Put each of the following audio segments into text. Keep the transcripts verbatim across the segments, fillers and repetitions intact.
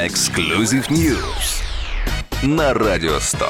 Exclusive News на Радио сто.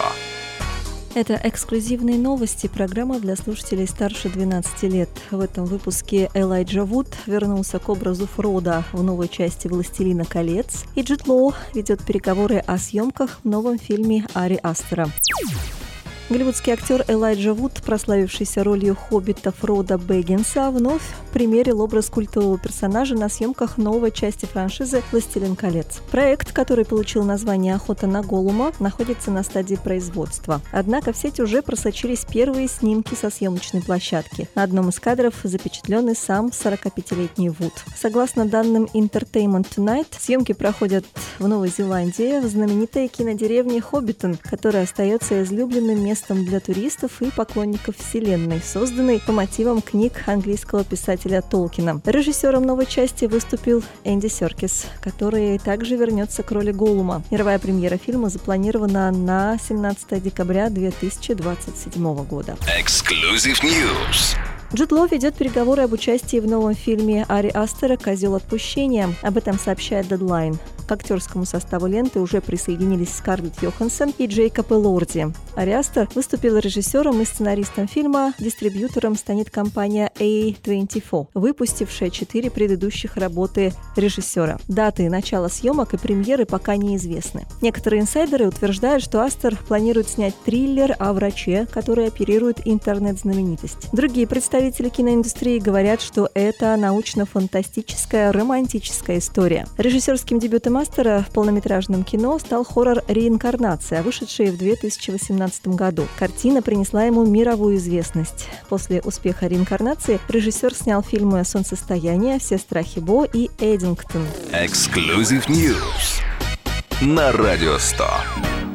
Это эксклюзивные новости, программа для слушателей старше двенадцати лет. В этом выпуске Элайджа Вуд вернулся к образу Фродо в новой части «Властелина колец», и Джуд Лоу ведет переговоры о съемках в новом фильме Ари Астера. Голливудский актер Элайджа Вуд, прославившийся ролью хоббита Фродо Бэггинса, вновь примерил образ культового персонажа на съемках новой части франшизы «Властелин колец». Проект, который получил название «Охота на Голлума», находится на стадии производства. Однако в сеть уже просочились первые снимки со съемочной площадки. На одном из кадров запечатленный сам сорокапятилетний Вуд. Согласно данным Entertainment Tonight, съемки проходят в Новой Зеландии, в знаменитой кинодеревне Хоббитон, которая остается излюбленным местом для туристов и поклонников вселенной, созданной по мотивам книг английского писателя Толкина. Режиссером новой части выступил Энди Серкис, который также вернется к роли Голлума. Мировая премьера фильма запланирована на семнадцатое декабря две тысячи двадцать седьмого года. Exclusive News. Джуд Лоу ведет переговоры об участии в новом фильме Ари Астера «Козел отпущения». Об этом сообщает Deadline. К актерскому составу ленты уже присоединились Скарлетт Йоханссон и Джейкоб Элорди. Ари Астер выступил режиссером и сценаристом фильма. Дистрибьютором станет компания эй двадцать четыре, выпустившая четыре предыдущих работы режиссера. Даты начала съемок и премьеры пока неизвестны. Некоторые инсайдеры утверждают, что Астер планирует снять триллер о враче, который оперирует интернет-знаменитость. Другие представители киноиндустрии говорят, что это научно-фантастическая романтическая история. Режиссерским дебютом Астера в полнометражном кино стал хоррор «Реинкарнация», вышедший в две тысячи восемнадцатом году. Картина принесла ему мировую известность. После успеха «Реинкарнации» режиссер снял фильмы «Солнцестояние», «Все страхи Бо» и «Эддингтон». Exclusive News на Радио сто.